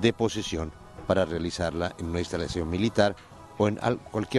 de posesión para realizarla en una instalación militar o en cualquier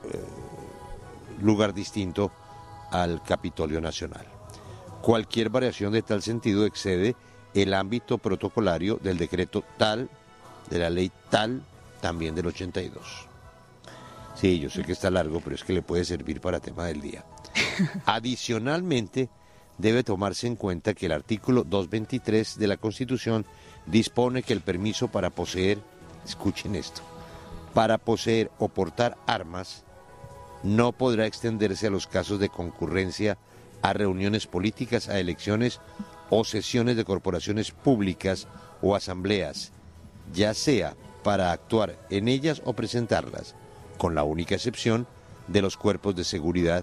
lugar distinto al Capitolio Nacional. Cualquier variación de tal sentido excede el ámbito protocolario del decreto tal, de la ley tal, también del 82. Sí, yo sé que está largo, pero es que le puede servir para tema del día. Adicionalmente, debe tomarse en cuenta que el artículo 223 de la Constitución dispone que el permiso para poseer, escuchen esto, para poseer o portar armas no podrá extenderse a los casos de concurrencia a reuniones políticas, a elecciones o sesiones de corporaciones públicas o asambleas, ya sea para actuar en ellas o presentarlas, con la única excepción de los cuerpos de seguridad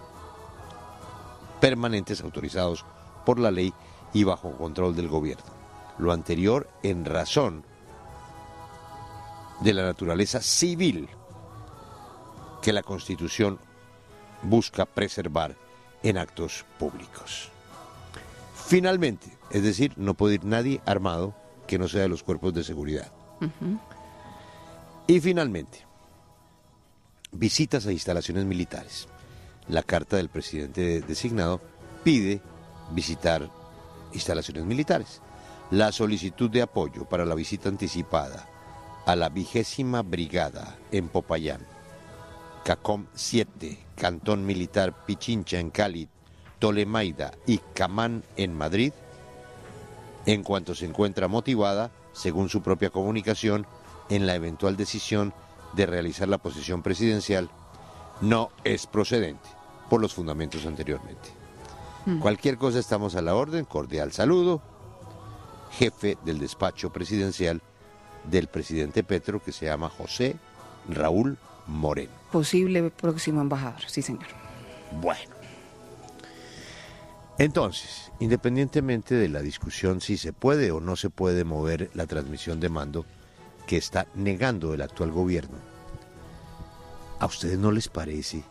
permanentes autorizados por la ley y bajo control del gobierno. Lo anterior en razón de la naturaleza civil que la Constitución busca preservar en actos públicos. Finalmente, es decir, no puede ir nadie armado que no sea de los cuerpos de seguridad. Y finalmente, visitas a instalaciones militares. La carta del presidente designado pide visitar instalaciones militares. La solicitud de apoyo para la visita anticipada a la 20ª Brigada en Popayán, CACOM 7, Cantón Militar Pichincha en Cali, Tolemaida y Camán en Madrid, en cuanto se encuentra motivada, según su propia comunicación, en la eventual decisión de realizar la posesión presidencial, no es procedente por los fundamentos anteriormente. Cualquier cosa, estamos a la orden. Cordial saludo, jefe del despacho presidencial del presidente Petro, que se llama José Raúl Moreno. Posible próximo embajador, sí señor. Bueno, entonces, independientemente de la discusión si se puede o no se puede mover la transmisión de mando que está negando el actual gobierno, ¿a ustedes no les parece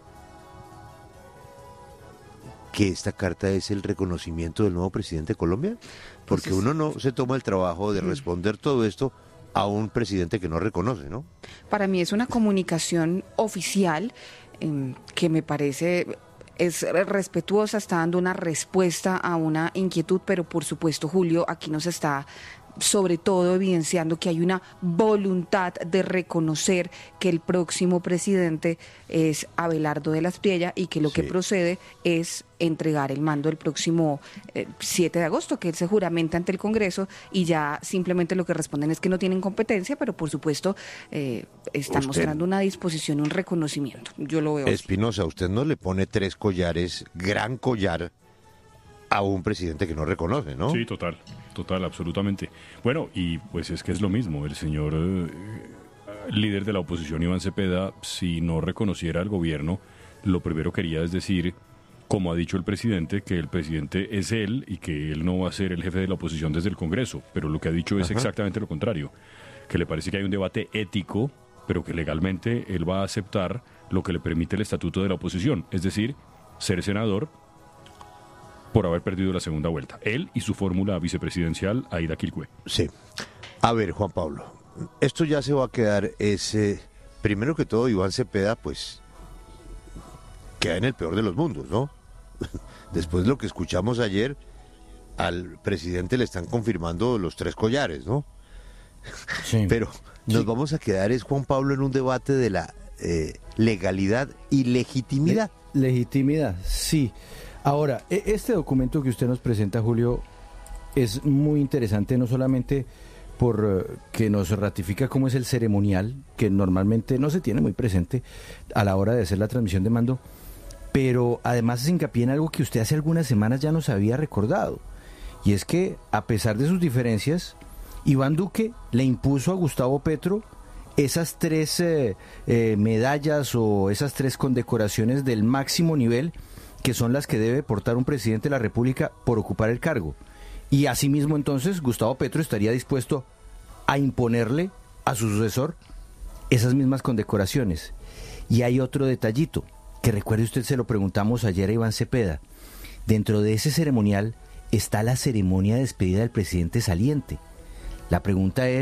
que esta carta es el reconocimiento del nuevo presidente de Colombia? Porque Pues uno no se toma el trabajo de responder todo esto a un presidente que no reconoce, ¿no? Para mí es una comunicación oficial que me parece es respetuosa, está dando una respuesta a una inquietud, pero por supuesto, Julio, aquí nos está sobre todo evidenciando que hay una voluntad de reconocer que el próximo presidente es Abelardo de la Espriella y que lo que procede es entregar el mando el próximo 7 de agosto, que él se juramenta ante el Congreso, y ya simplemente lo que responden es que no tienen competencia, pero por supuesto están mostrando una disposición, un reconocimiento. Yo lo veo Espinosa, usted no le pone 3 collares, gran collar, a un presidente que no reconoce, ¿no? Sí, total, absolutamente. Bueno, y pues es que es lo mismo, el señor líder de la oposición, Iván Cepeda, si no reconociera al gobierno, lo primero quería es decir, como ha dicho el presidente, que el presidente es él y que él no va a ser el jefe de la oposición desde el Congreso, pero lo que ha dicho es exactamente lo contrario, que le parece que hay un debate ético, pero que legalmente él va a aceptar lo que le permite el estatuto de la oposición, es decir, ser senador por haber perdido la segunda vuelta. Él y su fórmula vicepresidencial, Aida Quilcue. Sí. A ver, Juan Pablo, esto ya se va a quedar, primero que todo, Iván Cepeda, pues, queda en el peor de los mundos, ¿no? Después de lo que escuchamos ayer, al presidente le están confirmando los 3 collares, ¿no? Sí. Pero nos vamos a quedar, Juan Pablo, en un debate de la legalidad y legitimidad. Legitimidad, sí. Ahora, este documento que usted nos presenta, Julio, es muy interesante, no solamente por que nos ratifica cómo es el ceremonial, que normalmente no se tiene muy presente a la hora de hacer la transmisión de mando, pero además se hincapié en algo que usted hace algunas semanas ya nos había recordado, y es que, a pesar de sus diferencias, Iván Duque le impuso a Gustavo Petro esas 3 medallas o esas 3 condecoraciones del máximo nivel, que son las que debe portar un presidente de la República por ocupar el cargo. Y asimismo, entonces, Gustavo Petro estaría dispuesto a imponerle a su sucesor esas mismas condecoraciones. Y hay otro detallito, que recuerde usted, se lo preguntamos ayer a Iván Cepeda. Dentro de ese ceremonial está la ceremonia de despedida del presidente saliente. La pregunta es,